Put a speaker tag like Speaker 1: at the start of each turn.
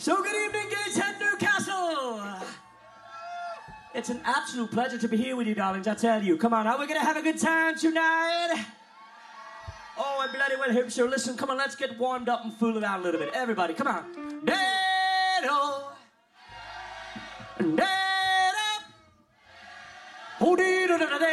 Speaker 1: So good evening, Gateshead, Newcastle. It's an absolute pleasure to be here with you, darlings, I tell you. Come on, are we going to have a good time tonight? Oh, I bloody well hope so. Listen, come on, let's get warmed up and fool it out a little bit. Everybody, come on. Dead-o. Dead-o. Oh, dead-o.